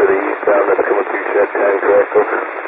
the eastbound, that's coming through Shed County, correct, over?